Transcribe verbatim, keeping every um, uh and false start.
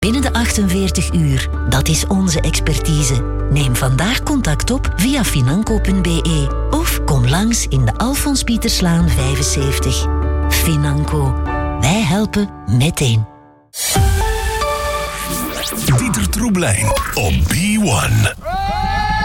binnen de achtenveertig uur. Dat is onze expertise. Neem vandaag contact op via financo punt b e of kom langs in de Alfons Pieterslaan vijfenzeventig. Financo. Wij helpen meteen. Dieter Troeblein op B one.